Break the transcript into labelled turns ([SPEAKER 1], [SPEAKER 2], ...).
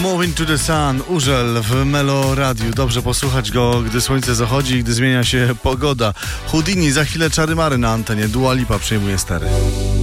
[SPEAKER 1] Moving to the Sun, Urzel w Melo Radiu. Dobrze posłuchać go, gdy słońce zachodzi i gdy zmienia się pogoda. Houdini, za chwilę czary mary na antenie. Dua Lipa przejmuje stery.